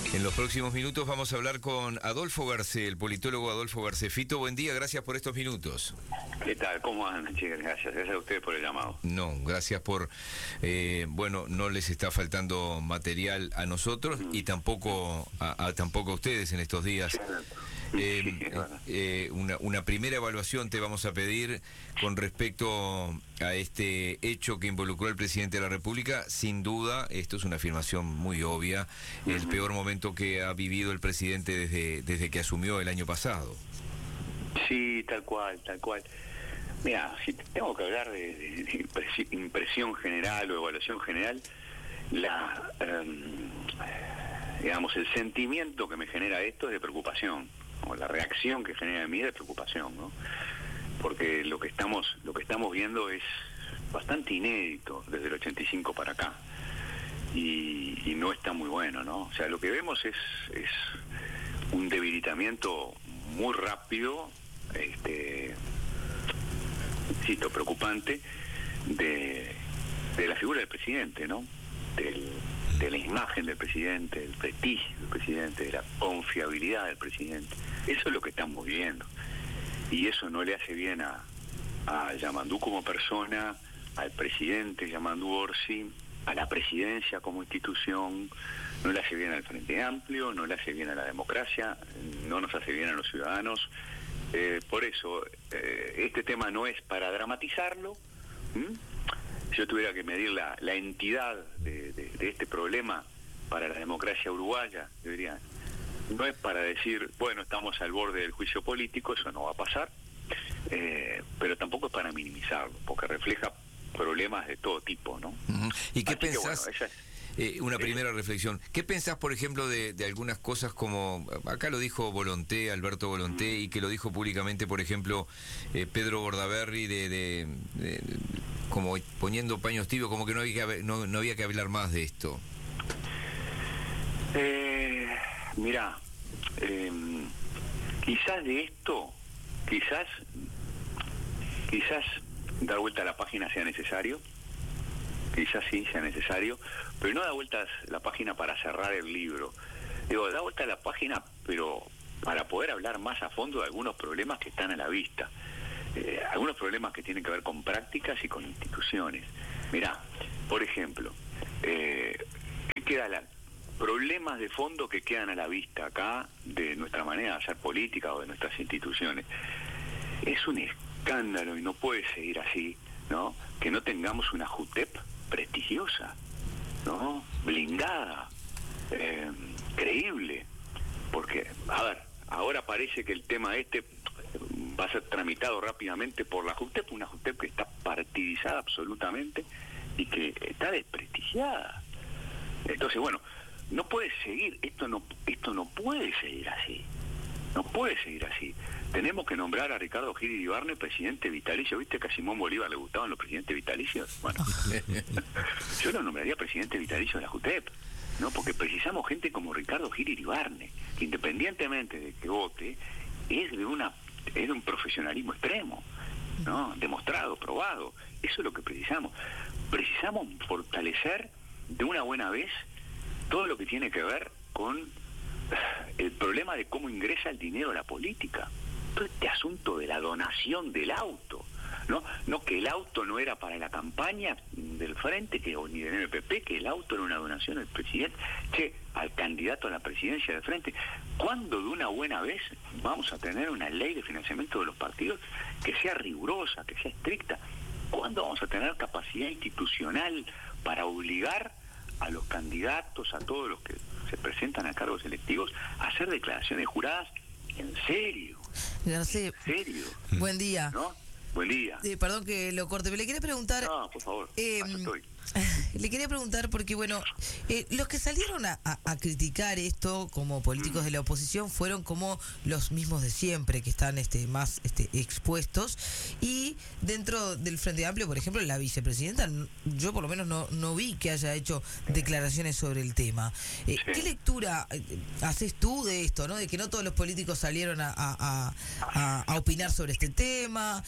En los próximos minutos vamos a hablar con Adolfo Garcé, el politólogo Adolfo Garcé. Fito, buen día, gracias por estos minutos. ¿Qué tal? ¿Cómo andan, chicas? Gracias a ustedes por el llamado. No, gracias por... bueno, no les está faltando material a nosotros y tampoco tampoco a ustedes en estos días. Una primera evaluación te vamos a pedir con respecto a este hecho que involucró al presidente de la República. Sin duda, esto es una afirmación muy obvia, el peor momento que ha vivido el presidente desde que asumió el año pasado. Sí, tal cual. Mira, si tengo que hablar de impresión general o evaluación general, digamos, el sentimiento que me genera esto es de preocupación, o la reacción que genera en mí es de preocupación, ¿no? Porque lo que estamos viendo es bastante inédito desde el 85 para acá y no está muy bueno, ¿no? O sea, lo que vemos es un debilitamiento muy rápido, preocupante de la figura del presidente, ¿no? De la imagen del presidente, del prestigio del presidente, de la confiabilidad del presidente. Eso es lo que estamos viendo. Y eso no le hace bien a Yamandú como persona, al presidente Yamandú Orsi, a la presidencia como institución, no le hace bien al Frente Amplio, no le hace bien a la democracia, no nos hace bien a los ciudadanos. Por eso, este tema no es para dramatizarlo. Si yo tuviera que medir la entidad de este problema para la democracia uruguaya, yo diría, no es para decir, bueno, estamos al borde del juicio político, eso no va a pasar, pero tampoco es para minimizarlo, porque refleja problemas de todo tipo, ¿no? ¿Y qué pensás? Una primera reflexión. ¿Qué pensás, por ejemplo, de algunas cosas como, acá lo dijo Volonté, Alberto Volonté, y que lo dijo públicamente, por ejemplo, Pedro Bordaberry, como poniendo paños tibios, como que no había que hablar más de esto? Mirá, quizás de esto, quizás dar vuelta a la página sea necesario, quizás sí sea necesario, pero no da vueltas la página para cerrar el libro. Digo, da vuelta a la página, pero para poder hablar más a fondo de algunos problemas que están a la vista. Algunos problemas que tienen que ver con prácticas y con instituciones. Mirá, por ejemplo, ¿qué queda problemas de fondo que quedan a la vista acá de nuestra manera de hacer política o de nuestras instituciones? Es un escándalo y no puede seguir así, ¿no? Que no tengamos una JUTEP prestigiosa, ¿no? Blindada, creíble, porque, a ver, ahora parece que el tema va a ser tramitado rápidamente por la JUTEP, una JUTEP que está partidizada absolutamente y que está desprestigiada. Entonces, bueno, no puede seguir, esto no puede seguir así. No puede seguir así. Tenemos que nombrar a Ricardo Gil Iribarne presidente vitalicio. ¿Viste que a Simón Bolívar le gustaban los presidentes vitalicios? Bueno, yo lo nombraría presidente vitalicio de la JUTEP, ¿no? Porque precisamos gente como Ricardo Gil Iribarne, que independientemente de que vote, es de un profesionalismo extremo, ¿no? Demostrado, probado. Eso es lo que precisamos. Precisamos fortalecer de una buena vez todo lo que tiene que ver con el problema de cómo ingresa el dinero a la política. Todo este asunto de la donación del auto, no que el auto no era para la campaña del Frente ni del MPP, que el auto era una donación del presidente, al candidato a la presidencia del Frente. ¿Cuándo de una buena vez vamos a tener una ley de financiamiento de los partidos que sea rigurosa, que sea estricta? ¿Cuándo vamos a tener capacidad institucional para obligar a los candidatos, a todos los que se presentan a cargos electivos, a hacer declaraciones juradas en serio? Garcé, ¿En serio? Buen día. ¿No? Buen día. Perdón que lo corte, pero le quería preguntar... No, por favor, estoy. Le quería preguntar porque, bueno, los que salieron a criticar esto como políticos de la oposición fueron como los mismos de siempre, que están más expuestos. Y dentro del Frente Amplio, por ejemplo, la vicepresidenta, yo por lo menos no vi que haya hecho declaraciones sobre el tema. Sí. ¿Qué lectura haces tú de esto, no? De que no todos los políticos salieron a opinar sobre este tema.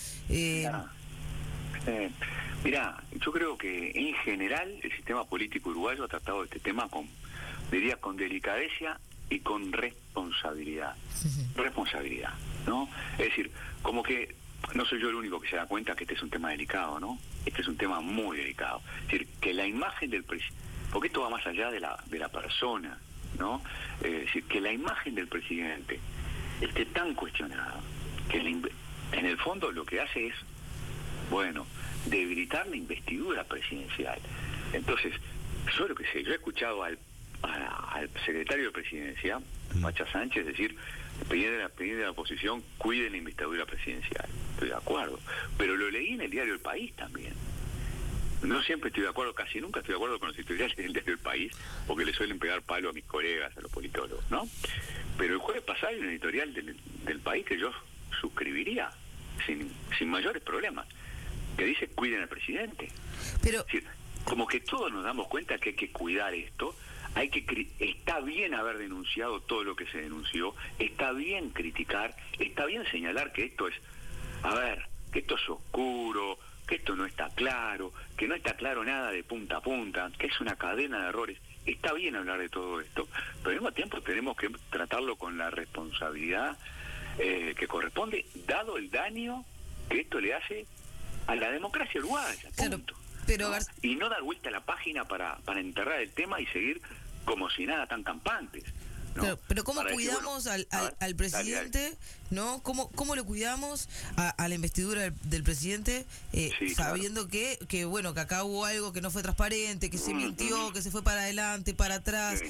Mirá, yo creo que en general el sistema político uruguayo ha tratado este tema con delicadeza y con responsabilidad. Responsabilidad, ¿no? Es decir, como que no soy yo el único que se da cuenta que este es un tema delicado, ¿no? Este es un tema muy delicado. Es decir, que la imagen del presidente, porque esto va más allá de la persona, ¿no? Es decir, que la imagen del presidente esté tan cuestionada, que en el fondo lo que hace es, bueno, debilitar la investidura presidencial. Entonces, yo lo que sé, yo he escuchado al secretario de Presidencia, Pacha Sánchez, decir, pedir de la oposición, cuiden la investidura presidencial. Estoy de acuerdo, pero lo leí en el diario El País también. No siempre estoy de acuerdo, casi nunca estoy de acuerdo con los editoriales del diario El País, porque le suelen pegar palo a mis colegas, a los politólogos, ¿no? Pero el jueves pasado hay un editorial del País que yo suscribiría sin mayores problemas, que dice cuiden al presidente. Pero... Es decir, como que todos nos damos cuenta que hay que cuidar esto, está bien haber denunciado todo lo que se denunció, está bien criticar, está bien señalar que esto es, que esto es oscuro, que esto no está claro, que no está claro nada de punta a punta, que es una cadena de errores. Está bien hablar de todo esto, pero al mismo tiempo tenemos que tratarlo con la responsabilidad que corresponde, dado el daño que esto le hace a la democracia uruguaya, punto. Pero, ¿no? Y no dar vuelta a la página para enterrar el tema y seguir como si nada tan campantes, ¿no? Pero ¿cómo para cuidamos decir, al presidente? Dale. ¿No? ¿Cómo lo cuidamos a la investidura del presidente Sí, sabiendo claro. que bueno, que acá hubo algo que no fue transparente, que se mintió, que se fue para adelante, para atrás?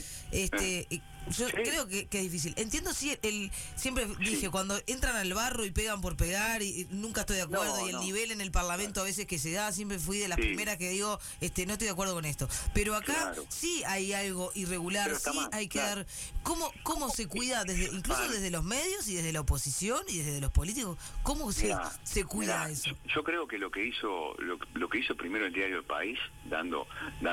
Yo creo que es difícil. Entiendo si siempre dije, cuando entran al barro y pegan por pegar, y nunca estoy de acuerdo, y el nivel en el Parlamento a veces que se da, siempre fui de las primeras que digo, no estoy de acuerdo con esto. Pero acá sí hay algo irregular, sí hay que dar... ¿Cómo se cuida, incluso desde los medios y desde la oposición y desde los políticos? ¿Cómo se cuida eso? Yo creo que lo que hizo primero el diario El País, dando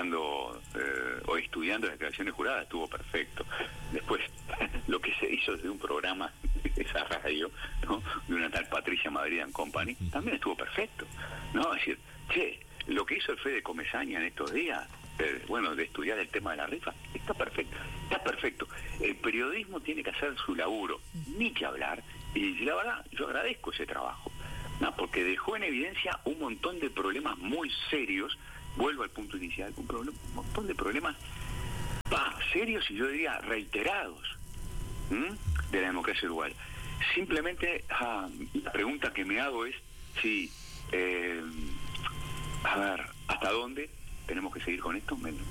o estudiando las declaraciones juradas, estuvo perfecto. Después, lo que se hizo desde un programa de esa radio, ¿no?, de una tal Patricia Madrid and Company, también estuvo perfecto, ¿no? Es decir, lo que hizo el Fede Comesaña en estos días, de estudiar el tema de la rifa, está perfecto. El periodismo tiene que hacer su laburo, ni que hablar, y la verdad, yo agradezco ese trabajo, ¿no?, porque dejó en evidencia un montón de problemas muy serios. Vuelvo al punto inicial, un montón de problemas serios y yo diría reiterados de la democracia uruguaya. Simplemente la pregunta que me hago es si ¿hasta dónde tenemos que seguir con esto?